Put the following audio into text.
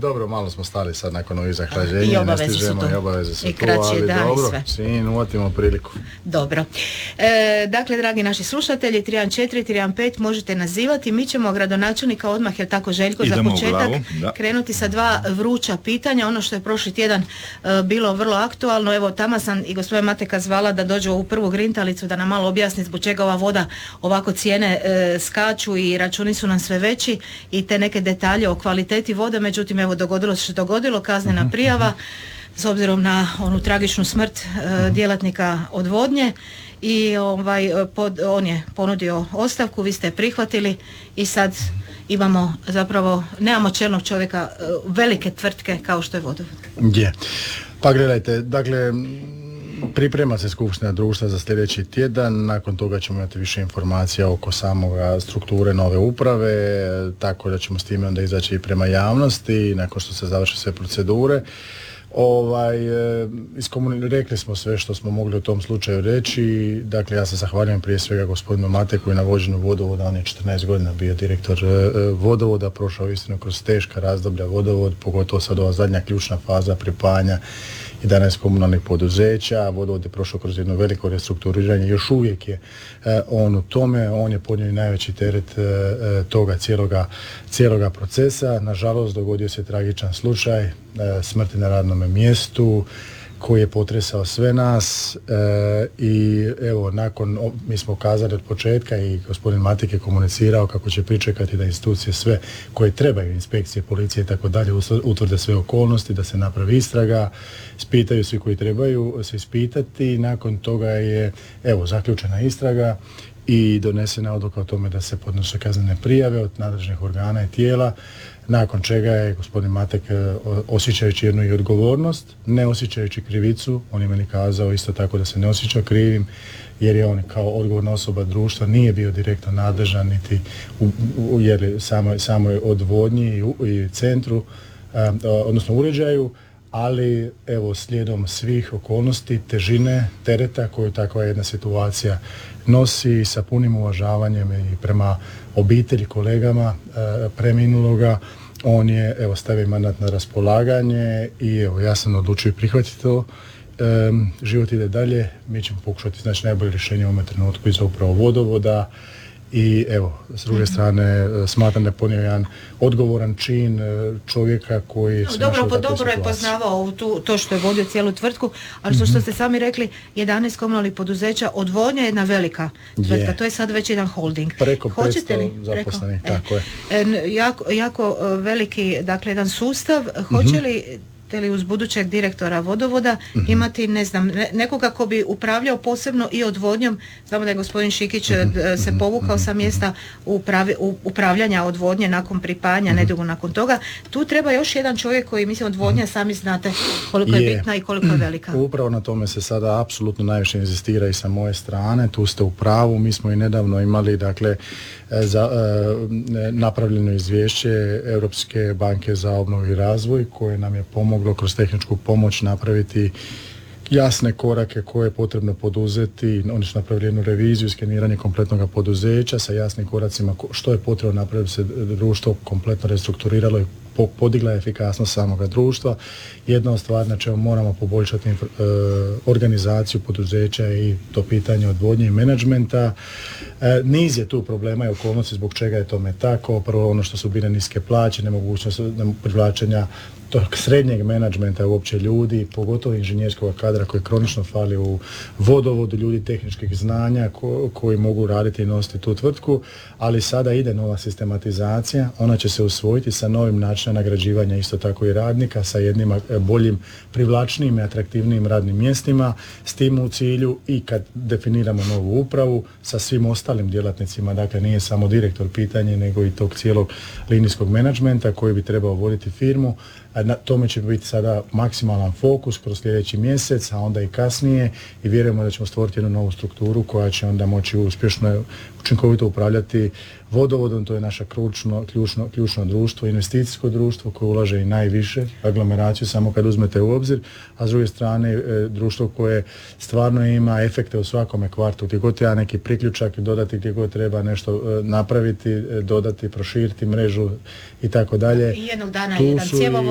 dobro, malo smo stali sad nakon ovih zahlađenja. I obaveze su tu. I obaveze su I tu, kraći ali dan dobro, i sve. sin, uvatimo priliku. Dobro. Dakle, dragi naši slušatelji, 314, 315 možete nazivati. Mi ćemo gradonačelnika odmah, jel tako Željko, idemo za početak krenuti sa dva vruća pitanja. Ono što je prošli tjedan bilo vrlo aktualno. Evo, tamo sam i gospodin Mateka zvala da dođe u prvu grintalicu da nam malo objasni zbog čega ova voda ovako cijene skaču i računi su nam sve veći i te neke detalje o kvaliteti vode. Međutim, evo, dogodilo se što dogodilo, kaznena prijava s obzirom na onu tragičnu smrt djelatnika odvodnje i on je ponudio ostavku, vi ste je prihvatili i sad imamo zapravo, nemamo čelnog čovjeka velike tvrtke kao što je Vodovod. Je. Pa gledajte, dakle, priprema se skupština društva za sljedeći tjedan, nakon toga ćemo imati više informacija oko samoga strukture nove uprave, tako da ćemo s time onda izaći i prema javnosti nakon što se završe sve procedure. Rekli smo sve što smo mogli u tom slučaju reći. Dakle, ja se zahvaljujem prije svega gospodinu Mateku i na vođenju Vodovoda. On je 14 godina bio direktor Vodovoda, prošao istinu kroz teška razdoblja Vodovod, pogotovo sad ova zadnja ključna faza pripajanja 11 komunalnih poduzeća. Vodovod je prošao kroz jedno veliko restrukturiranje, još uvijek je on u tome, on je podnio i najveći teret toga cijeloga procesa. Nažalost, dogodio se tragičan slučaj smrti na radnome mjestu koji je potresao sve nas i evo, mi smo kazali od početka i gospodin Matik je komunicirao kako će pričekati da institucije sve koje trebaju, inspekcije, policije i tako dalje, utvrde sve okolnosti, da se napravi istraga, ispitaju svi koji trebaju se ispitati. Nakon toga je zaključena istraga i donesena odluka o tome da se podnose kaznene prijave od nadležnih organa i tijela, nakon čega je gospodin Matek, osjećajući jednu i odgovornost, ne osjećajući krivicu, on je meni kazao isto tako da se ne osjeća krivim, jer je on kao odgovorna osoba društva nije bio direktno nadležan niti u samoj odvodnji i centru, odnosno uređaju, ali evo, slijedom svih okolnosti, težine tereta koju takva jedna situacija nosi, sa punim uvažavanjem i prema obitelji, kolegama preminuloga, on je stavio mandat na raspolaganje i ja sam odlučio prihvatiti to. Život ide dalje, mi ćemo pokušati najbolje rješenje u ovom trenutku iz upravo Vodovoda. I evo, s druge strane, smatram da je ponio jedan odgovoran čin čovjeka koji se našao u takvoj dobro je poznavao to što je vodio cijelu tvrtku, ali što ste sami rekli, 11 komunalnih poduzeća, odvodnja je jedna velika tvrtka, to je sad već jedan holding. Preko 500 zaposlenih, tako je. Jako veliki, dakle, jedan sustav. Hoće li uz budućeg direktora Vodovoda imati, ne znam, nekoga ko bi upravljao posebno i odvodnjom? Znamo da je gospodin Šikić se povukao sa mjesta upravljanja odvodnje nakon pripajanja, nedugo nakon toga. Tu treba još jedan čovjek koji, mislim, odvodnja, sami znate koliko je bitna i koliko je velika. Upravo na tome se sada apsolutno najviše inzistira i sa moje strane, tu ste u pravu. Mi smo i nedavno imali, dakle, napravljeno izvješće Europske banke za obnovu i razvoj koje nam je pomoglo kroz tehničku pomoć napraviti jasne korake koje je potrebno poduzeti. Oni su napravili jednu reviziju, skeniranje kompletnog poduzeća sa jasnim koracima što je potrebno napraviti, se društvo kompletno restrukturiralo i podigla efikasnost samoga društva. Jedna od stvari na čemu moramo poboljšati organizaciju poduzeća i to pitanje odvodnje i menadžmenta. Niz je tu problema i okolnosti zbog čega je tome tako. Prvo, ono što su bile niske plaće, nemogućnost privlačenja tog srednjeg menadžmenta, uopće ljudi, pogotovo inženjerskog kadra koji kronično fali u Vodovodu, ljudi tehničkih znanja koji mogu raditi i nositi tu tvrtku, ali sada ide nova sistematizacija, ona će se usvojiti sa novim načinom nagrađivanja isto tako i radnika, sa jednim boljim, privlačnijim i atraktivnijim radnim mjestima, s tim u cilju i kad definiramo novu upravu sa svim ostalim djelatnicima, dakle nije samo direktor pitanje, nego i tog cijelog linijskog menadžmenta koji bi trebao voditi firmu. Na tome će biti sada maksimalan fokus kroz sljedeći mjesec, a onda i kasnije, i vjerujemo da ćemo stvoriti jednu novu strukturu koja će onda moći uspješno, učinkovito upravljati Vodovodom. To je naše ključno društvo, investicijsko društvo koje ulaže i najviše aglomeraciju samo kad uzmete u obzir, a s druge strane društvo koje stvarno ima efekte u svakome kvartu, gdje god treba neki priključak dodati, gdje god treba nešto napraviti, dodati, proširiti mrežu i tako dalje. I jednog dana jedan cjevovod